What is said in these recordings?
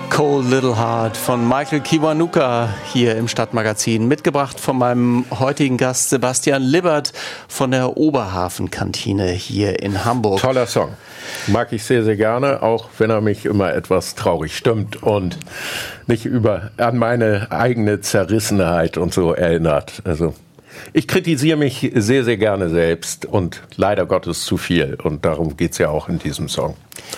Cold Little Heart von Michael Kiwanuka hier im Stadtmagazin. Mitgebracht von meinem heutigen Gast Sebastian Libbert von der Oberhafenkantine hier in Hamburg. Toller Song. Mag ich sehr, sehr gerne, auch wenn er mich immer etwas traurig stimmt und nicht an meine eigene Zerrissenheit und so erinnert. Also ich kritisiere mich sehr, sehr gerne selbst und leider Gottes zu viel. Und darum geht es ja auch in diesem Song.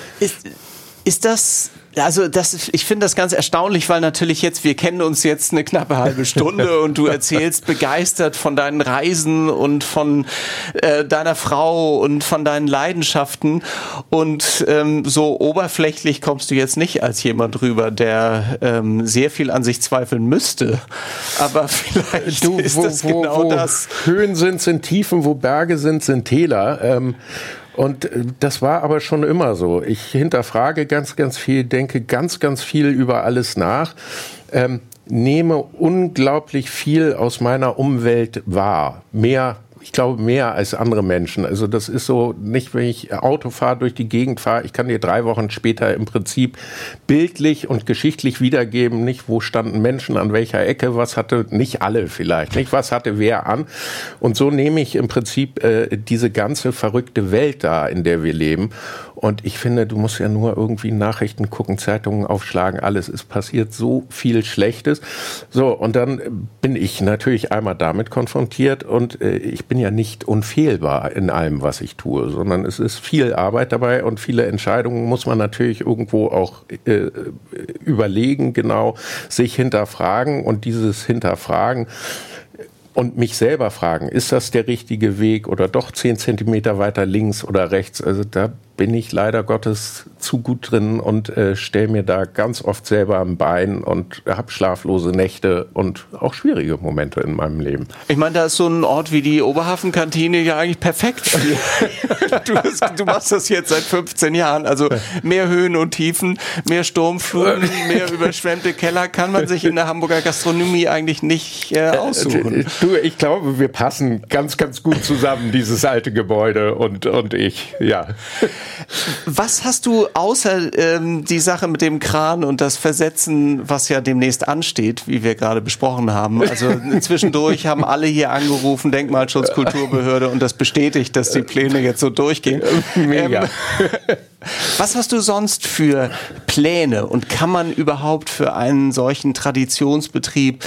Ist das... Also ich finde das ganz erstaunlich, weil natürlich wir kennen uns jetzt eine knappe halbe Stunde und du erzählst begeistert von deinen Reisen und von deiner Frau und von deinen Leidenschaften und so oberflächlich kommst du jetzt nicht als jemand rüber, der sehr viel an sich zweifeln müsste. Aber vielleicht ist das genau das. Höhen sind Tiefen, wo Berge sind Täler. Und das war aber schon immer so. Ich hinterfrage ganz, ganz viel, denke ganz, ganz viel über alles nach, nehme unglaublich viel aus meiner Umwelt wahr. Ich glaube, mehr als andere Menschen. Also das ist so, nicht wenn ich Auto fahre, durch die Gegend fahre, ich kann dir 3 Wochen später im Prinzip bildlich und geschichtlich wiedergeben, nicht wo standen Menschen an welcher Ecke, was hatte, nicht alle vielleicht, nicht was hatte wer an. Und so nehme ich im Prinzip diese ganze verrückte Welt da, in der wir leben. Und ich finde, du musst ja nur irgendwie Nachrichten gucken, Zeitungen aufschlagen, alles ist passiert, so viel Schlechtes. So, und dann bin ich natürlich einmal damit konfrontiert und ich bin ja nicht unfehlbar in allem, was ich tue, sondern es ist viel Arbeit dabei und viele Entscheidungen muss man natürlich irgendwo auch überlegen, genau, sich hinterfragen und dieses Hinterfragen und mich selber fragen, ist das der richtige Weg oder doch 10 Zentimeter weiter links oder rechts? Also da bin ich leider Gottes zu gut drin und stelle mir da ganz oft selber am Bein und habe schlaflose Nächte und auch schwierige Momente in meinem Leben. Ich meine, da ist so ein Ort wie die Oberhafenkantine ja eigentlich perfekt. Du machst das jetzt seit 15 Jahren, also mehr Höhen und Tiefen, mehr Sturmfluten, mehr überschwemmte Keller kann man sich in der Hamburger Gastronomie eigentlich nicht aussuchen. Ich glaube, wir passen ganz, ganz gut zusammen, dieses alte Gebäude und ich, ja. Was hast du außer die Sache mit dem Kran und das Versetzen, was ja demnächst ansteht, wie wir gerade besprochen haben? Also zwischendurch haben alle hier angerufen, Denkmalschutz, Kulturbehörde und das bestätigt, dass die Pläne jetzt so durchgehen. Mega. Was hast du sonst für Pläne und kann man überhaupt für einen solchen Traditionsbetrieb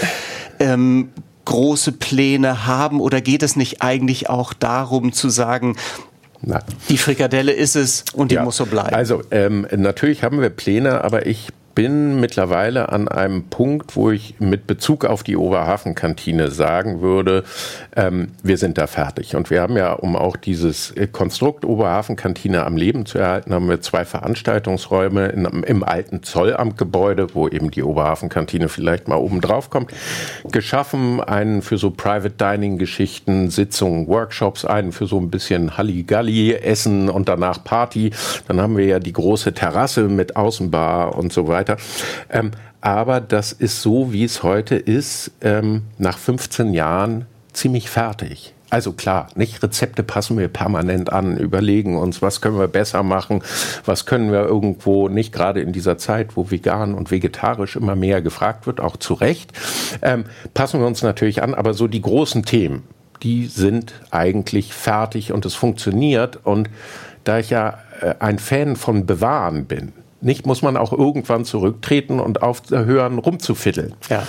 große Pläne haben oder geht es nicht eigentlich auch darum zu sagen, die Frikadelle ist es und die muss so bleiben? Also natürlich haben wir Pläne, aber ich bin mittlerweile an einem Punkt, wo ich mit Bezug auf die Oberhafenkantine sagen würde, wir sind da fertig. Und wir haben ja, um auch dieses Konstrukt Oberhafenkantine am Leben zu erhalten, haben wir 2 Veranstaltungsräume im alten Zollamtgebäude, wo eben die Oberhafenkantine vielleicht mal oben drauf kommt, geschaffen. Einen für so Private Dining Geschichten, Sitzungen, Workshops, einen für so ein bisschen Halligalli, Essen und danach Party. Dann haben wir ja die große Terrasse mit Außenbar und so weiter. Aber das ist so, wie es heute ist, nach 15 Jahren ziemlich fertig. Also klar, nicht Rezepte passen wir permanent an, überlegen uns, was können wir besser machen, was können wir irgendwo, nicht gerade in dieser Zeit, wo vegan und vegetarisch immer mehr gefragt wird, auch zu Recht, passen wir uns natürlich an, aber so die großen Themen, die sind eigentlich fertig und es funktioniert. Und da ich ja ein Fan von Bewahren bin, nicht, muss man auch irgendwann zurücktreten und aufhören, rumzufiddeln. Ja.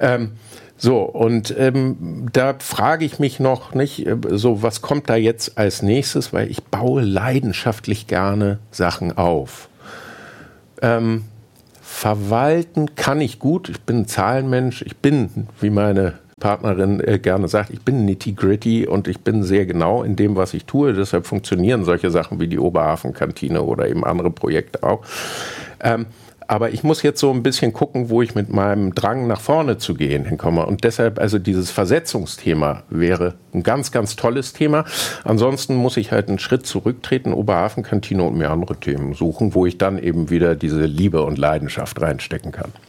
Da frage ich mich noch nicht, was kommt da jetzt als nächstes, weil ich baue leidenschaftlich gerne Sachen auf. Verwalten kann ich gut, ich bin ein Zahlenmensch, ich bin, wie meine Partnerin gerne sagt, ich bin nitty-gritty und ich bin sehr genau in dem, was ich tue. Deshalb funktionieren solche Sachen wie die Oberhafenkantine oder eben andere Projekte auch. Aber ich muss jetzt so ein bisschen gucken, wo ich mit meinem Drang nach vorne zu gehen hinkomme. Und deshalb, also dieses Versetzungsthema wäre ein ganz, ganz tolles Thema. Ansonsten muss ich halt einen Schritt zurücktreten, Oberhafenkantine und mir andere Themen suchen, wo ich dann eben wieder diese Liebe und Leidenschaft reinstecken kann.